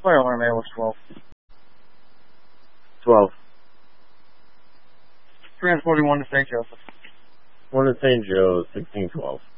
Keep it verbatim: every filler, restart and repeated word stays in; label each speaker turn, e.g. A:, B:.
A: Fire alarm A was twelve.
B: twelve.
A: Transporting one to Saint Joseph.
B: One to Saint Joe, sixteen twelve.